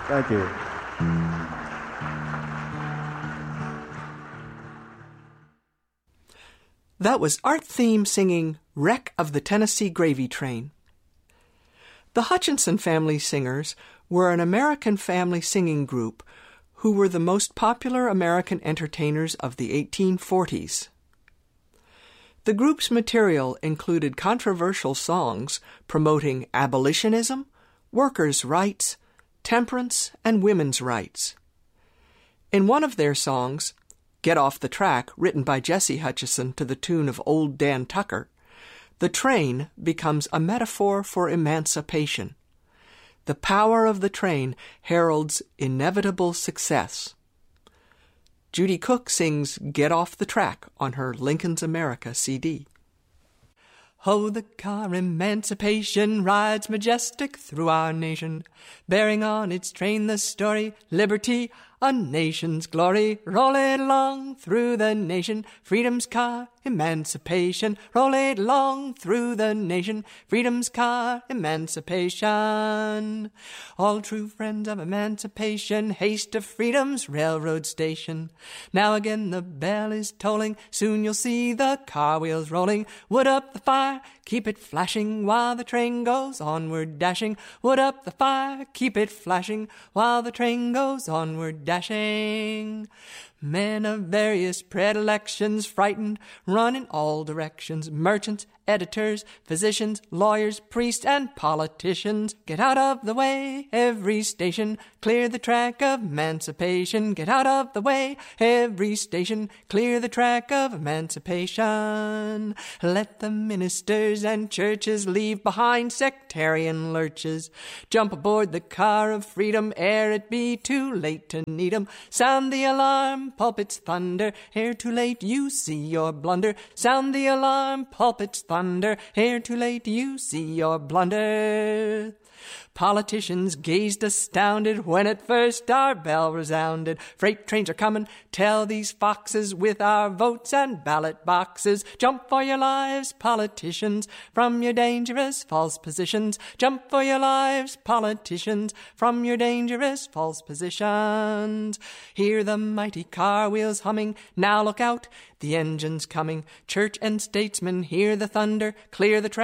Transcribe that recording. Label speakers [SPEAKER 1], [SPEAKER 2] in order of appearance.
[SPEAKER 1] Thank you.
[SPEAKER 2] That was Art Thiem singing Wreck of the Tennessee Gravy Train. The Hutchinson Family Singers were an American family singing group who were the most popular American entertainers of the 1840s. The group's material included controversial songs promoting abolitionism, workers' rights, temperance, and women's rights. In one of their songs, Get Off the Track, written by Jesse Hutchinson to the tune of Old Dan Tucker, the train becomes a metaphor for emancipation. The power of the train heralds inevitable success. Judy Cook sings Get Off the Track on her Lincoln's America CD. Oh, the car emancipation rides majestic through our nation, bearing on its train the story, liberty, a nation's glory. Roll it along through the nation, freedom's car, emancipation. Roll it along through the nation, freedom's car, emancipation. All true friends of emancipation, haste to freedom's railroad station. Now again the bell is tolling, soon you'll see the car wheels rolling. Wood up the fire, keep it flashing while the train goes onward dashing. Wood up the fire, keep it flashing while the train goes onward dashing. Men of various predilections, frightened, run in all directions. Merchants, editors, physicians, lawyers, priests, and politicians. Get out of the way, every station, clear the track of emancipation. Get out of the way, every station, clear the track of emancipation. Let the ministers and churches leave behind sectarian lurches. Jump aboard the car of freedom ere it be too late to need 'em. Sound the alarm, pulpits thunder, ere too late you see your blunder. Sound the alarm, pulpits thunder, ere too late you see your blunder. Politicians gazed astounded when at first our bell resounded. Freight trains are coming, tell these foxes, with our votes and ballot boxes. Jump for your lives, politicians, from your dangerous false positions. Jump for your lives, politicians, from your dangerous false positions. Hear the mighty car wheels humming, now look out, the engine's coming. Church and statesmen, hear the thunder, clear the track.